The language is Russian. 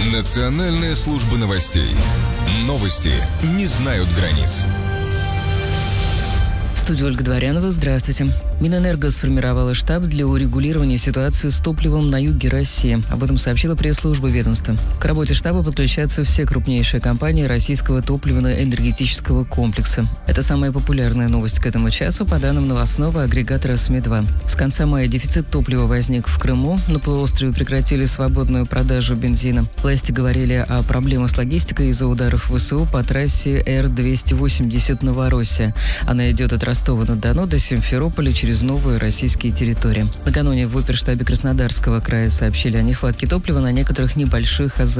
Национальная служба новостей. Новости не знают границ. В студии Ольга Дворянова. Здравствуйте. Минэнерго сформировала штаб для урегулирования ситуации с топливом на юге России. Об этом сообщила пресс-служба ведомства. К работе штаба подключаются все крупнейшие компании российского топливно-энергетического комплекса. Это самая популярная новость к этому часу, по данным новостного агрегатора СМИ-2. С конца мая дефицит топлива возник в Крыму. На полуострове прекратили свободную продажу бензина. Власти говорили о проблемах с логистикой из-за ударов ВСУ по трассе Р-280 Новороссия. Она идет от Ростова-на-Дону до Симферополя через новые российские территории. Накануне в оперштабе Краснодарского края сообщили о нехватке топлива на некоторых небольших